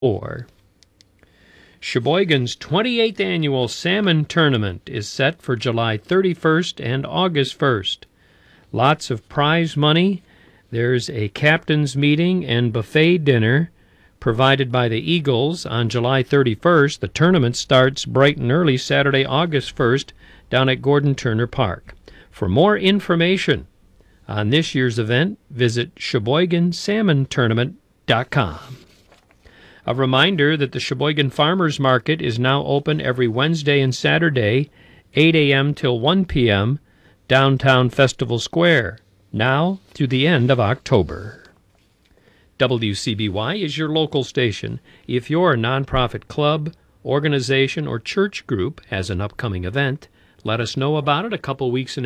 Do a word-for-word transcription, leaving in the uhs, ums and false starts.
Or Sheboygan's twenty-eighth Annual Salmon Tournament is set for July thirty-first and August first. Lots of prize money. There's a captain's meeting and buffet dinner provided by the Eagles on July thirty-first. The tournament starts bright and early Saturday, August first, down at Gordon Turner Park. For more information on this year's event, visit Sheboygan Salmon Tournament dot com. A reminder that the Sheboygan Farmers Market is now open every Wednesday and Saturday, eight a.m. till one p.m., downtown Festival Square, now through the end of October. W C B Y is your local station. If your nonprofit club, organization, or church group has an upcoming event, let us know about it a couple weeks in